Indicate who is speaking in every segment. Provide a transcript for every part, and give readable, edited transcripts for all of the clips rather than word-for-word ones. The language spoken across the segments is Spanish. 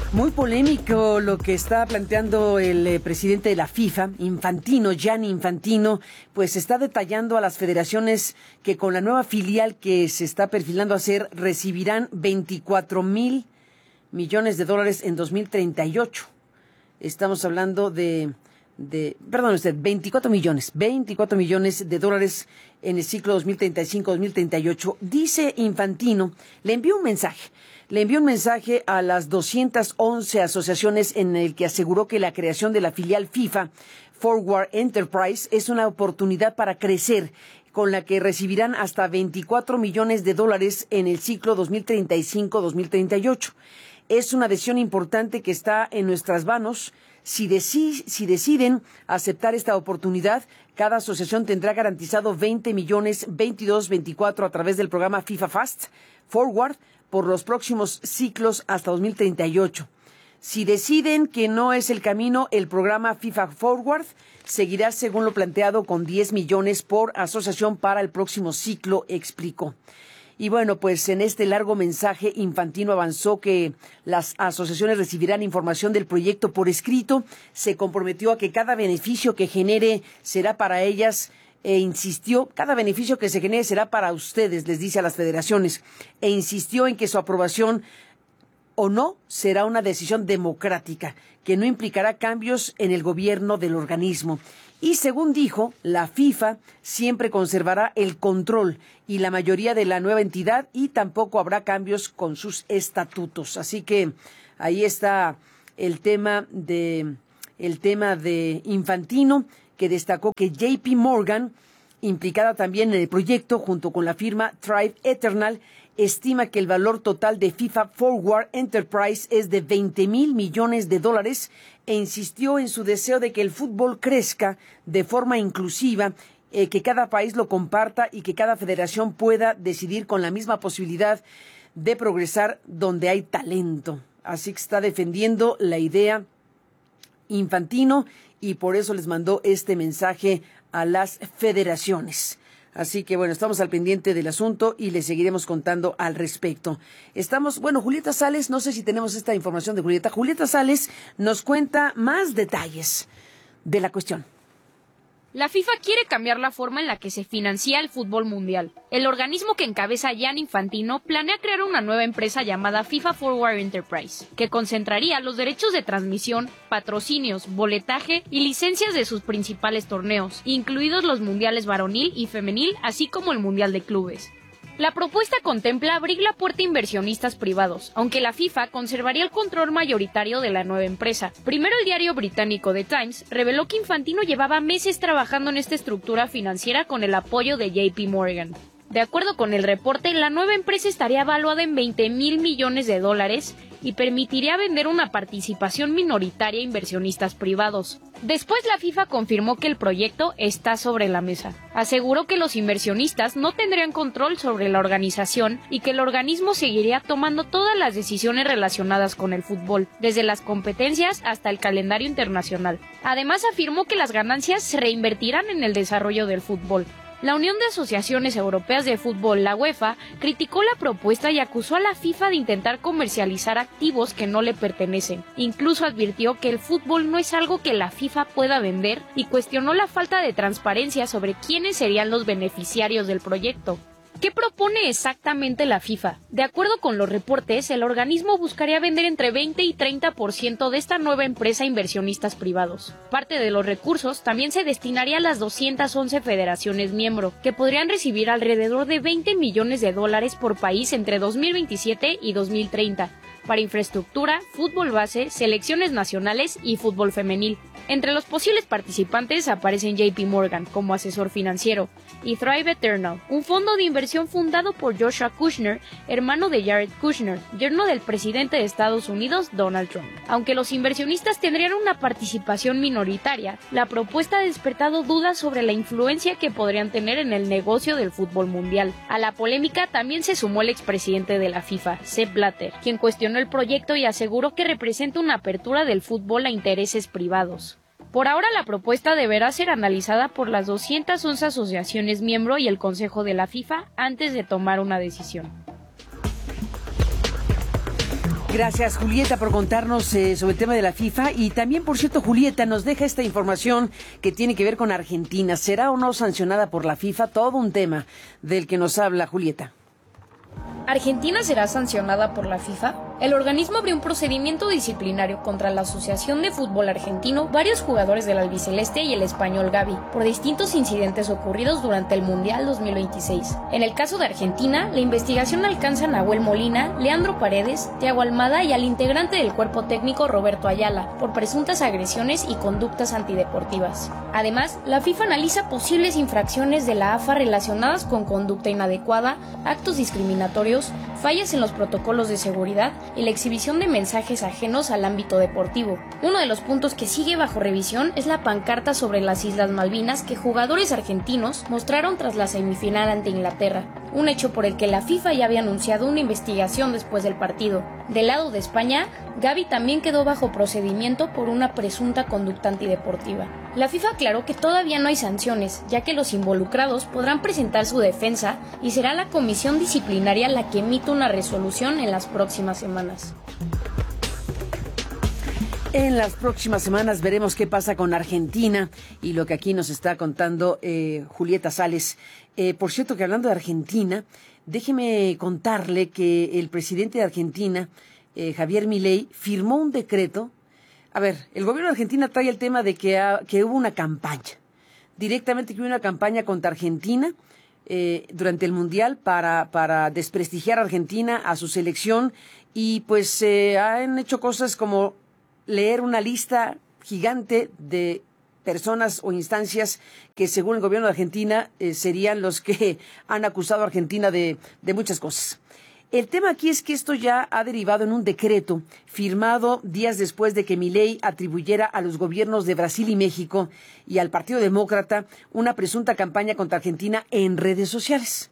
Speaker 1: Muy polémico lo que está planteando el presidente de la FIFA, Infantino, Gianni Infantino, pues está detallando a las federaciones que con la nueva filial que se está perfilando a hacer recibirán 24,000 millones de dólares en 2038. Estamos hablando perdón usted, 24 millones de dólares en el ciclo 2035-2038. Dice Infantino, le envió un mensaje a las 211 asociaciones en el que aseguró que la creación de la filial FIFA Forward Enterprise es una oportunidad para crecer, con la que recibirán hasta 24 millones de dólares en el ciclo 2035-2038. Es una decisión importante que está en nuestras manos. Si deciden aceptar esta oportunidad, cada asociación tendrá garantizado 20 millones 22-24 a través del programa FIFA Fast Forward por los próximos ciclos hasta 2038. Si deciden que no es el camino, el programa FIFA Forward seguirá según lo planteado con 10 millones por asociación para el próximo ciclo, explicó. Y bueno, pues en este largo mensaje, Infantino avanzó que las asociaciones recibirán información del proyecto por escrito, se comprometió a que cada beneficio que genere será para ellas e insistió, cada beneficio que se genere será para ustedes, les dice a las federaciones, e insistió en que su aprobación o no será una decisión democrática, que no implicará cambios en el gobierno del organismo. Y según dijo, la FIFA siempre conservará el control y la mayoría de la nueva entidad y tampoco habrá cambios con sus estatutos. Así que ahí está el tema de Infantino, que destacó que JP Morgan, implicada también en el proyecto junto con la firma Thrive Eternal, estima que el valor total de FIFA Forward Enterprise es de 20,000 millones de dólares e insistió en su deseo de que el fútbol crezca de forma inclusiva, que cada país lo comparta y que cada federación pueda decidir con la misma posibilidad de progresar donde hay talento. Así que está defendiendo la idea Infantino y por eso les mandó este mensaje a las federaciones. Así que bueno, estamos al pendiente del asunto y les seguiremos contando al respecto. Julieta Sales, no sé si tenemos esta información de Julieta. Julieta Sales nos cuenta más detalles de la cuestión.
Speaker 2: La FIFA quiere cambiar la forma en la que se financia el fútbol mundial. El organismo que encabeza Gianni Infantino planea crear una nueva empresa llamada FIFA Forward Enterprise, que concentraría los derechos de transmisión, patrocinios, boletaje y licencias de sus principales torneos, incluidos los mundiales varonil y femenil, así como el mundial de clubes. La propuesta contempla abrir la puerta a inversionistas privados, aunque la FIFA conservaría el control mayoritario de la nueva empresa. Primero, el diario británico The Times reveló que Infantino llevaba meses trabajando en esta estructura financiera con el apoyo de JP Morgan. De acuerdo con el reporte, la nueva empresa estaría valuada en 20,000 millones de dólares y permitiría vender una participación minoritaria a inversionistas privados. Después, la FIFA confirmó que el proyecto está sobre la mesa. Aseguró que los inversionistas no tendrían control sobre la organización y que el organismo seguiría tomando todas las decisiones relacionadas con el fútbol, desde las competencias hasta el calendario internacional. Además, afirmó que las ganancias se reinvertirán en el desarrollo del fútbol. La Unión de Asociaciones Europeas de Fútbol, la UEFA, criticó la propuesta y acusó a la FIFA de intentar comercializar activos que no le pertenecen. Incluso advirtió que el fútbol no es algo que la FIFA pueda vender y cuestionó la falta de transparencia sobre quiénes serían los beneficiarios del proyecto. ¿Qué propone exactamente la FIFA? De acuerdo con los reportes, el organismo buscaría vender entre 20 y 30% de esta nueva empresa a inversionistas privados. Parte de los recursos también se destinaría a las 211 federaciones miembro, que podrían recibir alrededor de 20 millones de dólares por país entre 2027 y 2030, para infraestructura, fútbol base, selecciones nacionales y fútbol femenil. Entre los posibles participantes aparecen JP Morgan como asesor financiero y Thrive Eternal, un fondo de inversión fundado por Joshua Kushner, hermano de Jared Kushner, yerno del presidente de Estados Unidos, Donald Trump. Aunque los inversionistas tendrían una participación minoritaria, la propuesta ha despertado dudas sobre la influencia que podrían tener en el negocio del fútbol mundial. A la polémica también se sumó el expresidente de la FIFA, Sepp Blatter, quien cuestionó el proyecto y aseguró que representa una apertura del fútbol a intereses privados. Por ahora, la propuesta deberá ser analizada por las 211 asociaciones miembro y el Consejo de la FIFA antes de tomar una decisión.
Speaker 1: Gracias, Julieta, por contarnos sobre el tema de la FIFA. Y también, por cierto, Julieta nos deja esta información que tiene que ver con Argentina. ¿Será o no sancionada por la FIFA? Todo un tema del que nos habla Julieta.
Speaker 2: ¿Argentina será sancionada por la FIFA? El organismo abrió un procedimiento disciplinario contra la Asociación de Fútbol Argentino, varios jugadores del albiceleste y el español Gavi, por distintos incidentes ocurridos durante el Mundial 2026. En el caso de Argentina, la investigación alcanza a Nahuel Molina, Leandro Paredes, Thiago Almada y al integrante del cuerpo técnico Roberto Ayala, por presuntas agresiones y conductas antideportivas. Además, la FIFA analiza posibles infracciones de la AFA relacionadas con conducta inadecuada, actos discriminatorios, fallas en los protocolos de seguridad y la exhibición de mensajes ajenos al ámbito deportivo. Uno de los puntos que sigue bajo revisión es la pancarta sobre las Islas Malvinas que jugadores argentinos mostraron tras la semifinal ante Inglaterra, un hecho por el que la FIFA ya había anunciado una investigación después del partido. Del lado de España, Gavi también quedó bajo procedimiento por una presunta conducta antideportiva. La FIFA aclaró que todavía no hay sanciones, ya que los involucrados podrán presentar su defensa y será la comisión disciplinaria la que emita una resolución en las próximas semanas.
Speaker 1: En las próximas semanas veremos qué pasa con Argentina y lo que aquí nos está contando Julieta Sales. Por cierto, que hablando de Argentina, déjeme contarle que el presidente de Argentina, Javier Milei, firmó un decreto. A ver, el gobierno de Argentina trae el tema de que hubo una campaña, directamente que hubo una campaña contra Argentina durante el Mundial para desprestigiar a Argentina, a su selección, y pues han hecho cosas como leer una lista gigante de personas o instancias que según el gobierno de Argentina serían los que han acusado a Argentina de muchas cosas. El tema aquí es que esto ya ha derivado en un decreto firmado días después de que Milei atribuyera a los gobiernos de Brasil y México y al Partido Demócrata una presunta campaña contra Argentina en redes sociales.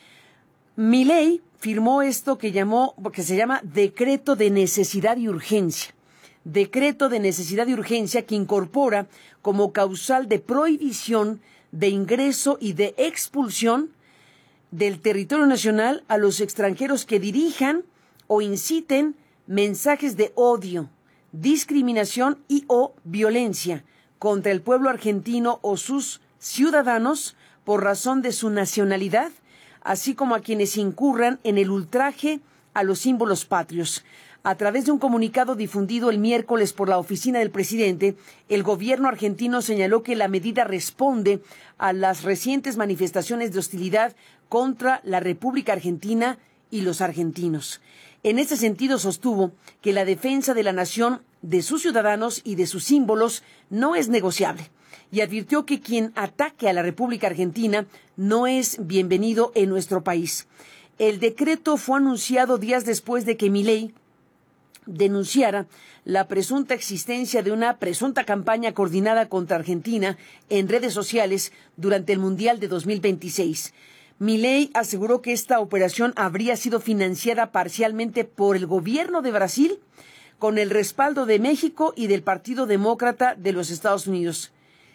Speaker 1: Milei firmó esto que se llama Decreto de Necesidad y Urgencia. Decreto de Necesidad y Urgencia que incorpora como causal de prohibición de ingreso y de expulsión del territorio nacional a los extranjeros que dirijan o inciten mensajes de odio, discriminación y o violencia contra el pueblo argentino o sus ciudadanos por razón de su nacionalidad, así como a quienes incurran en el ultraje a los símbolos patrios. A través de un comunicado difundido el miércoles por la oficina del presidente, el gobierno argentino señaló que la medida responde a las recientes manifestaciones de hostilidad contra la República Argentina y los argentinos. En ese sentido, sostuvo que la defensa de la nación, de sus ciudadanos y de sus símbolos no es negociable, y advirtió que quien ataque a la República Argentina no es bienvenido en nuestro país. El decreto fue anunciado días después de que Milei denunciara la presunta existencia de una presunta campaña coordinada contra Argentina en redes sociales durante el Mundial de 2026. Milei aseguró que esta operación habría sido financiada parcialmente por el gobierno de Brasil, con el respaldo de México y del Partido Demócrata de los Estados Unidos.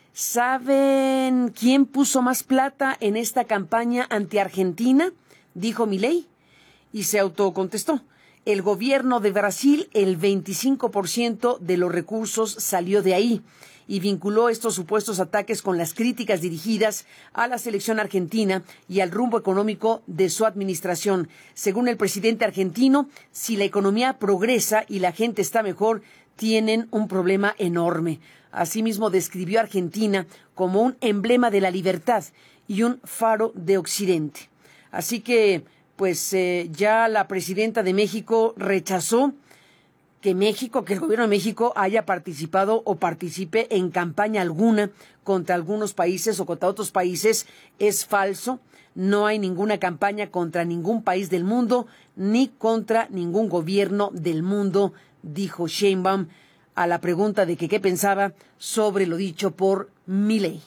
Speaker 1: ¿Saben quién puso más plata en esta campaña anti-Argentina?, dijo Milei, y se autocontestó. El gobierno de Brasil, el 25% de los recursos salió de ahí, y vinculó estos supuestos ataques con las críticas dirigidas a la selección argentina y al rumbo económico de su administración. Según el presidente argentino, si la economía progresa y la gente está mejor, tienen un problema enorme. Asimismo, describió a Argentina como un emblema de la libertad y un faro de Occidente. Así que pues ya la presidenta de México rechazó que el gobierno de México haya participado o participe en campaña alguna contra algunos países o contra otros países. Es falso. No hay ninguna campaña contra ningún país del mundo ni contra ningún gobierno del mundo, dijo Sheinbaum a la pregunta de que qué pensaba sobre lo dicho por Milei.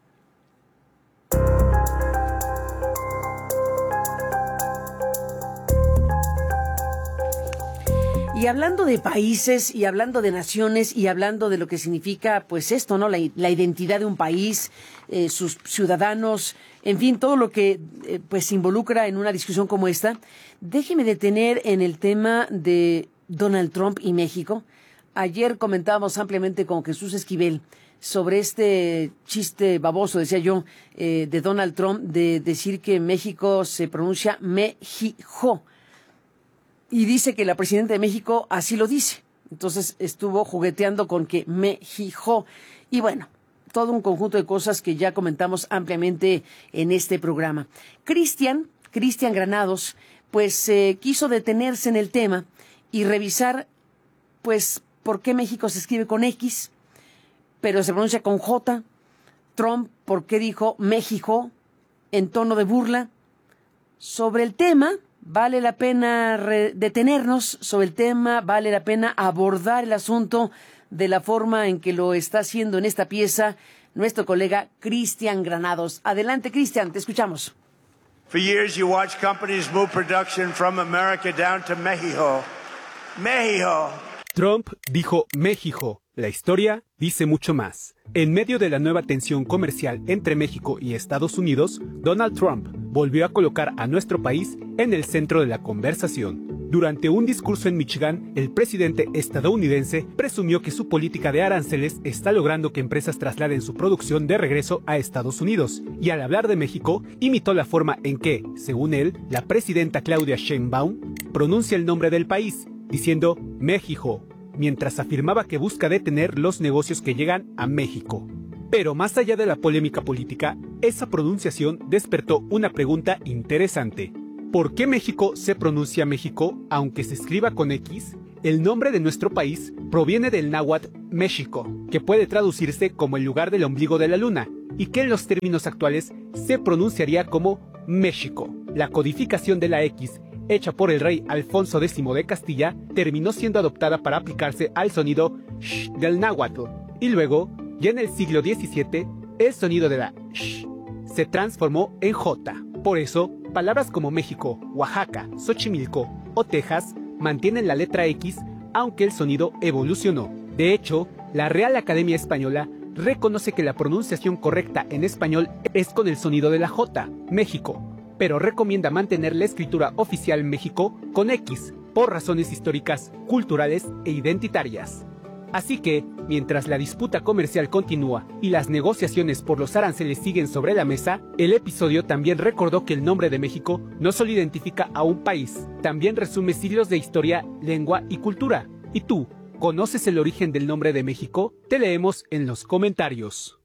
Speaker 1: Y hablando de países y hablando de naciones y hablando de lo que significa pues esto, ¿no? La identidad de un país, sus ciudadanos, en fin, todo lo que pues se involucra en una discusión como esta, déjeme detener en el tema de Donald Trump y México. Ayer comentábamos ampliamente con Jesús Esquivel sobre este chiste baboso, decía yo, de Donald Trump, de decir que México se pronuncia Mejijo. Y dice que la presidenta de México así lo dice. Entonces estuvo jugueteando con que Mejijo. Y bueno, todo un conjunto de cosas que ya comentamos ampliamente en este programa. Cristian Granados, pues quiso detenerse en el tema y revisar, pues, por qué México se escribe con X, pero se pronuncia con J. Trump, por qué dijo México en tono de burla. Sobre el tema, vale la pena detenernos, sobre el tema, vale la pena abordar el asunto de la forma en que lo está haciendo en esta pieza nuestro colega Cristian Granados. Adelante, Cristian, te escuchamos.
Speaker 3: For years you watched companies move production from America down to Mexico. Mexico.
Speaker 4: Trump dijo México. La historia dice mucho más. En medio de la nueva tensión comercial entre México y Estados Unidos, Donald Trump volvió a colocar a nuestro país en el centro de la conversación. Durante un discurso en Michigan, el presidente estadounidense presumió que su política de aranceles está logrando que empresas trasladen su producción de regreso a Estados Unidos, y al hablar de México, imitó la forma en que, según él, la presidenta Claudia Sheinbaum pronuncia el nombre del país, diciendo México, mientras afirmaba que busca detener los negocios que llegan a México. Pero más allá de la polémica política, esa pronunciación despertó una pregunta interesante. ¿Por qué México se pronuncia México aunque se escriba con X? El nombre de nuestro país proviene del náhuatl México, que puede traducirse como el lugar del ombligo de la luna, y que en los términos actuales se pronunciaría como México. La codificación de la X, hecha por el rey Alfonso X de Castilla, terminó siendo adoptada para aplicarse al sonido sh del náhuatl, y luego, ya en el siglo XVII, el sonido de la sh se transformó en J. Por eso, palabras como México, Oaxaca, Xochimilco o Texas mantienen la letra X, aunque el sonido evolucionó. De hecho, la Real Academia Española reconoce que la pronunciación correcta en español es con el sonido de la J, México, pero recomienda mantener la escritura oficial México con X, por razones históricas, culturales e identitarias. Así que, mientras la disputa comercial continúa y las negociaciones por los aranceles siguen sobre la mesa, el episodio también recordó que el nombre de México no solo identifica a un país, también resume siglos de historia, lengua y cultura. ¿Y tú, conoces el origen del nombre de México? Te leemos en los comentarios.